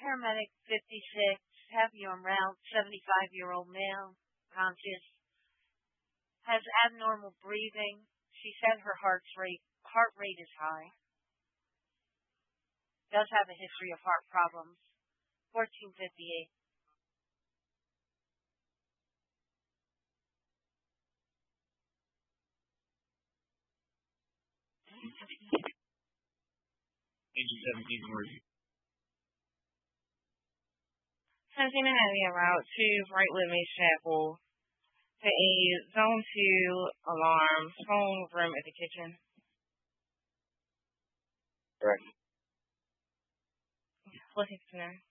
paramedic, 56, heavy on route, 75-year-old male, conscious, has abnormal breathing. She said her heart rate is high. Does have a history of heart problems. 1458. Agent 17 emergency. 17 and heavy en route to Brightwood Mace Chapel to aid zone 2 alarm, phone room at the kitchen. Correct. 1459.